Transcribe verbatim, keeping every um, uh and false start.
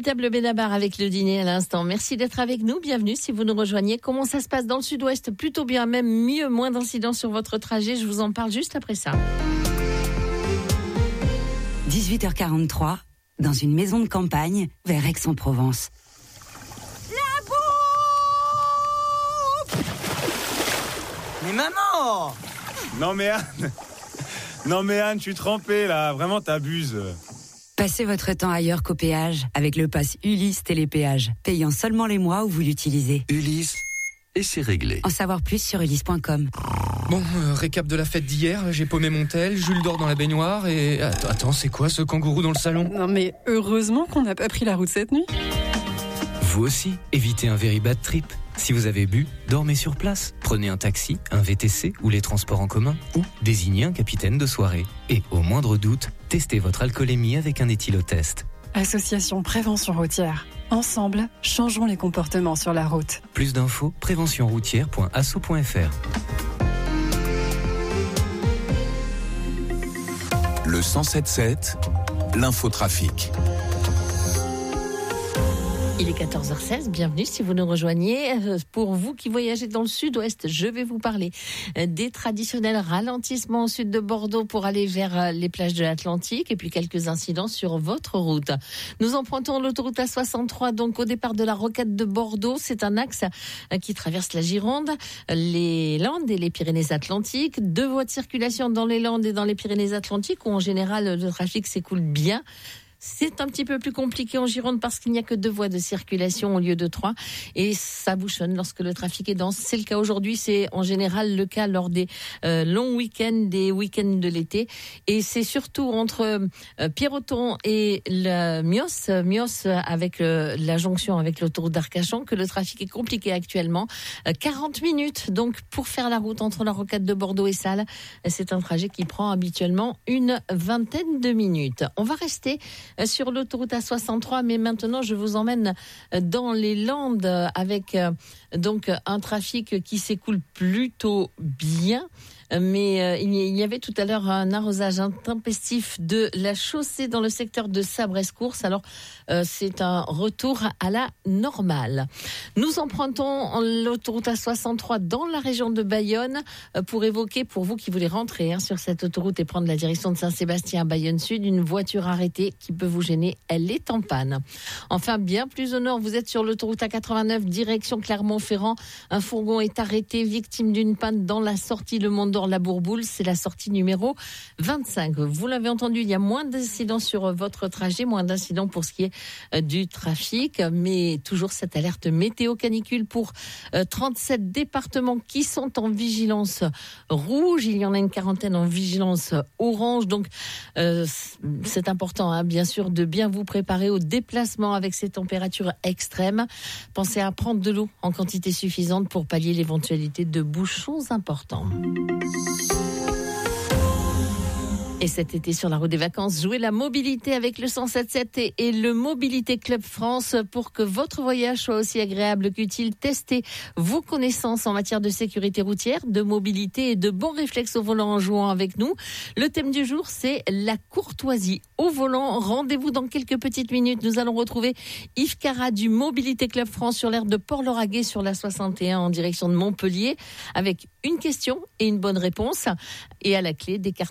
Véritable Benabar avec le dîner à l'instant. Merci d'être avec nous. Bienvenue si vous nous rejoignez. Comment ça se passe dans le sud-ouest? Plutôt bien, même mieux, moins d'incidents sur votre trajet. Je vous en parle juste après ça. dix-huit heures quarante-trois, dans une maison de campagne vers Aix-en-Provence. La bouffe! Mais maman! Non mais Anne, non mais Anne, je suis trempé là, vraiment t'abuses. Passez votre temps ailleurs qu'au péage avec le pass Ulysse Télépéage, payant seulement les mois où vous l'utilisez. Ulysse, et c'est réglé. En savoir plus sur ulysse point com. Bon, euh, récap de la fête d'hier, j'ai paumé mon tel, Jules dort dans la baignoire et... Attends, attends, c'est quoi ce kangourou dans le salon? Non mais heureusement qu'on n'a pas pris la route cette nuit. Vous aussi, évitez un very bad trip. Si vous avez bu, dormez sur place. Prenez un taxi, un V T C ou les transports en commun ou désignez un capitaine de soirée. Et au moindre doute, testez votre alcoolémie avec un éthylotest. Association Prévention Routière. Ensemble, changeons les comportements sur la route. Plus d'infos, prévention routière point asso point f r. Le cent sept sept, l'infotrafic. Il est quatorze heures seize, bienvenue si vous nous rejoignez. Pour vous qui voyagez dans le sud-ouest, je vais vous parler des traditionnels ralentissements au sud de Bordeaux pour aller vers les plages de l'Atlantique et puis quelques incidents sur votre route. Nous empruntons l'autoroute A soixante-trois, donc au départ de la Rocade de Bordeaux. C'est un axe qui traverse la Gironde, les Landes et les Pyrénées-Atlantiques. Deux voies de circulation dans les Landes et dans les Pyrénées-Atlantiques où en général le trafic s'écoule bien. C'est un petit peu plus compliqué en Gironde parce qu'il n'y a que deux voies de circulation au lieu de trois et ça bouchonne lorsque le trafic est dense. C'est le cas aujourd'hui, c'est en général le cas lors des euh, longs week-ends, des week-ends de l'été et c'est surtout entre euh, Pierreton et le Mios, Mios avec euh, la jonction avec l'autoroute d'Arcachon que le trafic est compliqué actuellement. Euh, quarante minutes donc pour faire la route entre la Rocade de Bordeaux et Salles. C'est un trajet qui prend habituellement une vingtaine de minutes. On va rester sur l'autoroute A soixante-trois, mais maintenant je vous emmène dans les Landes avec donc un trafic qui s'écoule plutôt bien. Mais euh, il y avait tout à l'heure un arrosage intempestif de la chaussée dans le secteur de Sabresse-Course. Alors, euh, c'est un retour à la normale. Nous empruntons l'autoroute A soixante-trois dans la région de Bayonne euh, pour évoquer, pour vous qui voulez rentrer hein, sur cette autoroute et prendre la direction de Saint-Sébastien à Bayonne-Sud, une voiture arrêtée qui peut vous gêner. Elle est en panne. Enfin, bien plus au nord, vous êtes sur l'autoroute A quatre-vingt-neuf, direction Clermont-Ferrand. Un fourgon est arrêté, victime d'une panne dans la sortie Le Mont-d'Or. La Bourboule, c'est la sortie numéro vingt-cinq. Vous l'avez entendu, il y a moins d'incidents sur votre trajet, moins d'incidents pour ce qui est du trafic, mais toujours cette alerte météo canicule pour trente-sept départements qui sont en vigilance rouge. Il y en a une quarantaine en vigilance orange. Donc, euh, c'est important, hein, bien sûr, de bien vous préparer au déplacement avec ces températures extrêmes. Pensez à prendre de l'eau en quantité suffisante pour pallier l'éventualité de bouchons importants. Et cet été sur la route des vacances, jouez la mobilité avec le cent sept sept et, et le Mobilité Club France pour que votre voyage soit aussi agréable qu'utile. Testez vos connaissances en matière de sécurité routière, de mobilité et de bons réflexes au volant en jouant avec nous. Le thème du jour, c'est la courtoisie au volant. Rendez-vous dans quelques petites minutes. Nous allons retrouver Yves Cara du Mobilité Club France sur l'aire de Port-Lauragais sur la soixante et un en direction de Montpellier avec une question et une bonne réponse. Et à la clé, des cartes